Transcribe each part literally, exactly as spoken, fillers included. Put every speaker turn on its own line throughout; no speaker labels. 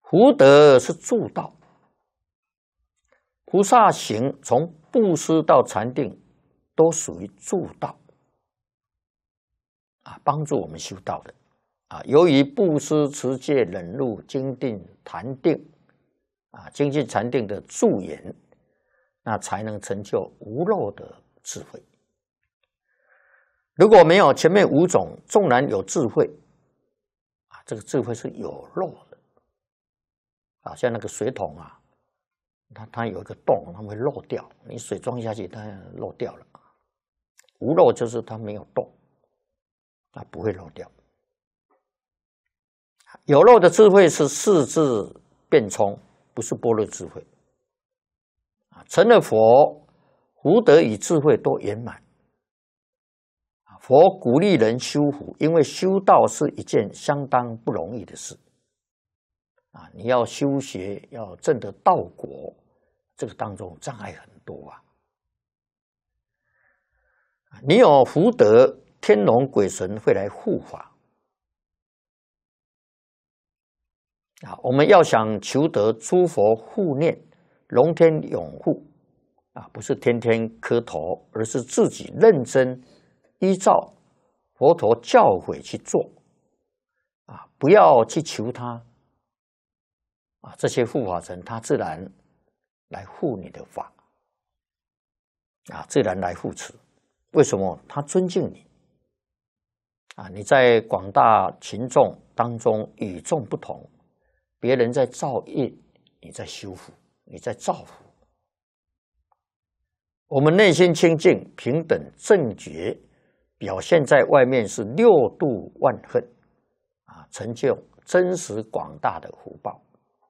福德是助道，菩萨行从布施到禅定，都属于助道啊，帮助我们修道的啊。由于布施、持戒、忍辱、精进、禅定啊，精进禅定的助缘，那才能成就无漏的智慧。如果没有前面五种，纵然有智慧啊，这个智慧是有漏的啊，像那个水桶啊，它它有一个洞，它会漏掉，你水装下去，它漏掉了。无漏就是它没有洞，它不会漏掉。有漏的智慧是四智辩聪，不是般若智慧。成了佛，福德与智慧都圆满。佛鼓励人修福，因为修道是一件相当不容易的事啊！你要修学，要证得道果，这个当中障碍很多啊！你有福德，天龙鬼神会来护法啊！我们要想求得诸佛护念、龙天拥护啊，不是天天磕头，而是自己认真依照佛陀教诲去做啊，不要去求他啊，这些护法神他自然来护你的法啊，自然来护持。为什么？他尊敬你啊！你在广大群众当中与众不同，别人在造业，你在修福，你在造福。我们内心清净、平等、正觉，表现在外面是六度万恨啊，成就真实广大的福报。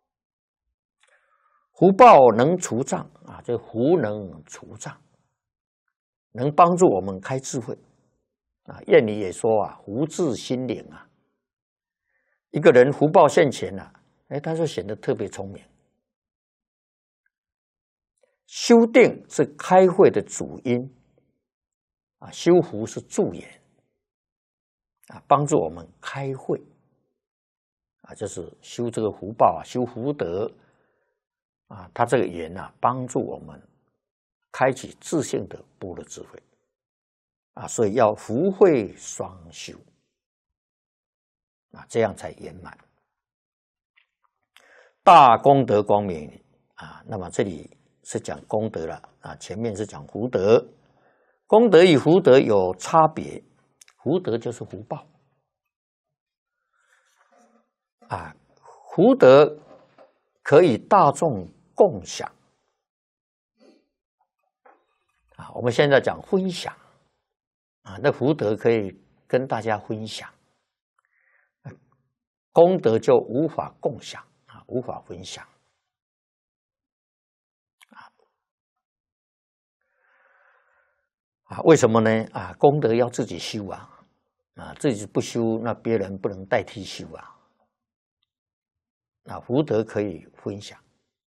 福报能除障啊，这福能除障，能帮助我们开智慧啊。谚语也说啊，福至心灵啊。一个人福报现前啊，哎，他就显得特别聪明。修定是开慧的主因啊，修福是助缘啊，帮助我们开慧啊，就是修这个福报啊，修福德啊，它这个缘啊，帮助我们开启自性的般若智慧啊，所以要福慧双修啊，这样才圆满。大功德光明啊，那么这里是讲功德了啊，前面是讲福德。功德与福德有差别，福德就是福报啊，福德可以大众共享啊。我们现在讲分享啊，那福德可以跟大家分享，功德就无法共享啊，无法分享。啊，为什么呢？啊，功德要自己修啊，啊，自己不修，那别人不能代替修啊。啊，福德可以分享。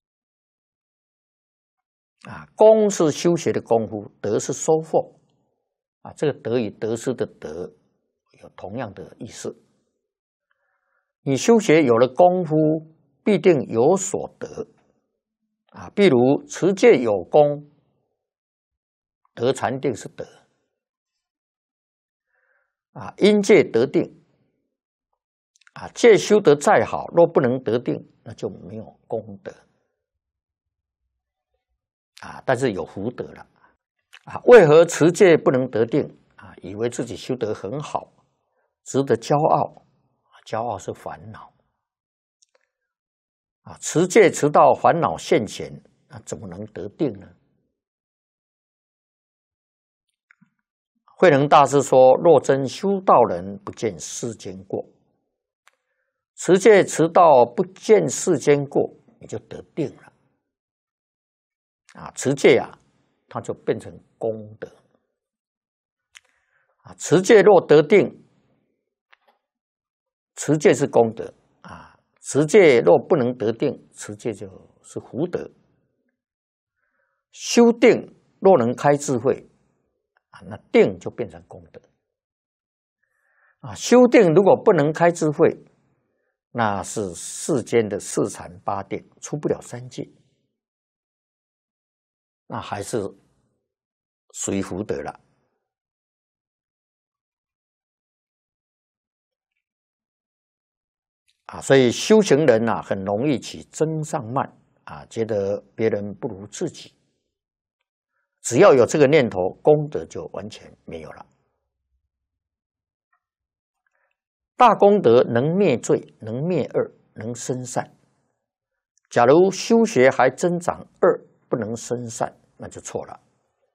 啊，功是修学的功夫，德是收获。啊，这个德与得失的德有同样的意思。你修学有了功夫，必定有所得。啊，比如持戒有功。得禅定是得啊，因戒得定啊，戒修得再好，若不能得定，那就没有功德啊，但是有福德了啊。为何持戒不能得定啊？以为自己修得很好，值得骄傲，骄傲是烦恼啊。持戒持到烦恼现前，那怎么能得定呢？慧能大师说：“若真修道人，不见世间过。持戒持到不见世间过，你就得定了。啊，持戒啊，它就变成功德。啊，持戒若得定，持戒是功德啊。持戒若不能得定，持戒就是福德。修定若能开智慧。”啊，那定就变成功德啊！修定如果不能开智慧， 那是世间的四禅八定，出不了三界，那还是属于福德了。啊，所以修行人啊，很容易起增上慢啊，觉得别人不如自己。只要有这个念头，功德就完全没有了。大功德能灭罪，能灭恶，能生善。假如修学还增长恶，不能生善，那就错了。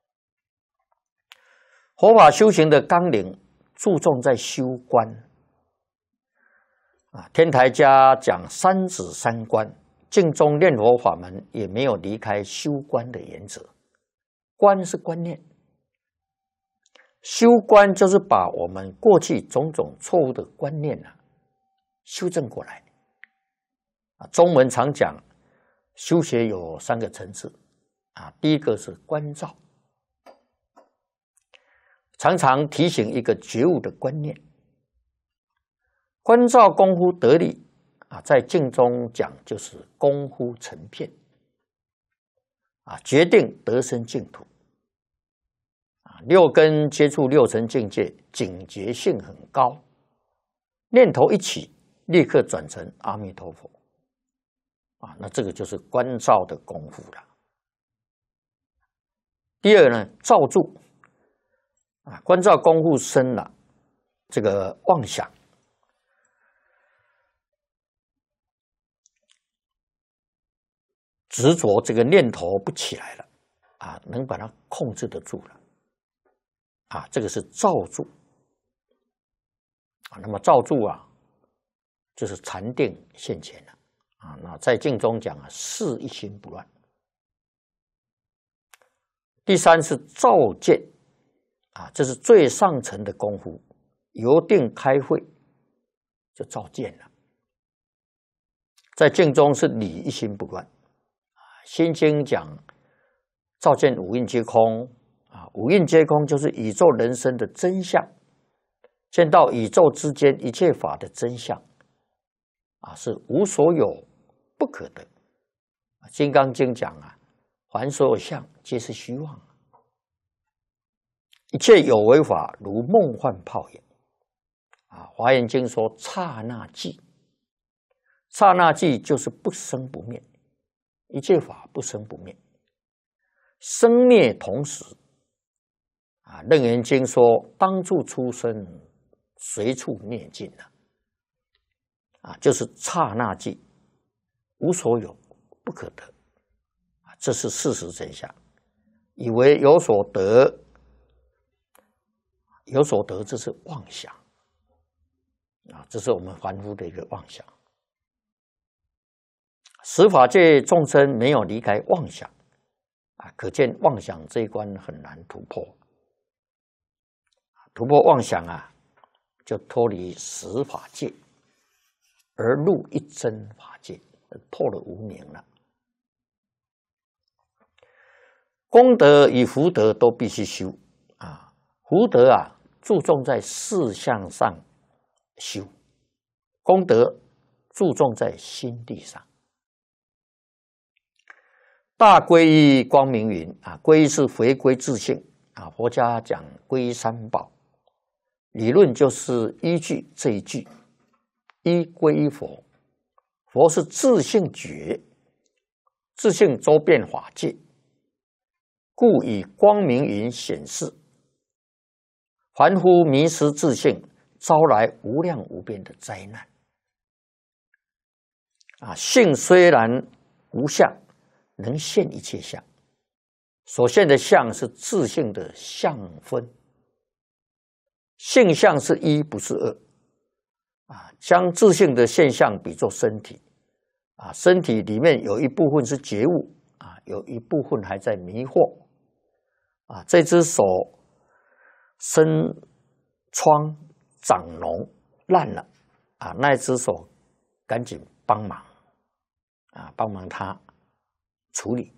佛法修行的纲领注重在修观。啊，天台家讲三止三观，净宗念佛法门也没有离开修观的原则。观是观念，修观就是把我们过去种种错误的观念啊修正过来。啊，中文常讲修学有三个层次啊，第一个是观照，常常提醒一个觉悟的观念。观照功夫得力啊，在净中讲就是功夫成片啊，决定得生净土啊。六根接触六尘境界，警觉性很高，念头一起，立刻转成阿弥陀佛啊。那这个就是观照的功夫了。第二呢，照住啊，观照功夫深了，这个妄想。执着这个念头不起来了啊，能把它控制得住了啊，这个是照住啊。那么照住啊，就是禅定现前了啊。那在净中讲啊，事一心不乱。第三是照见啊，这是最上层的功夫，由定开慧就照见了。在净中是理一心不乱。心经讲照见五蕴皆空啊，五蕴皆空就是宇宙人生的真相，见到宇宙之间一切法的真相啊，是无所有不可得。金刚经讲啊，凡所有相皆是虚妄，一切有为法如梦幻泡影啊。华严经说刹那寂，刹那寂就是不生不灭。一切法不生不灭，生灭同时啊。楞严经说当处出生，随处灭尽了啊，就是刹那寂，无所有不可得啊，这是事实真相。以为有所得，有所得这是妄想啊，这是我们凡夫的一个妄想。十法界众生没有离开妄想啊，可见妄想这一关很难突破。突破妄想啊，就脱离十法界，而入一真法界，破了无明了。功德与福德都必须修啊，福德啊注重在事相上修，功德注重在心地上。大皈依光明云啊，皈依是回归自性啊。佛家讲皈依三宝，理论就是依据这一句，依皈依佛。佛是自性觉，自性周遍法界，故以光明云显示。凡夫迷失自性，招来无量无边的灾难啊。性虽然无相，能现一切相，所现的相是自性的相分，性相是一不是二啊。将自性的现象比作身体啊，身体里面有一部分是觉悟啊，有一部分还在迷惑啊。这只手生疮长脓烂了啊，那只手赶紧帮忙啊，帮忙他处理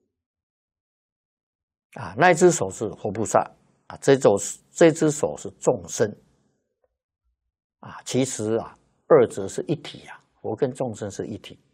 啊，那一只手是佛菩萨啊，这种这只手是众生啊，其实啊，二者是一体啊。 佛跟众生是一体。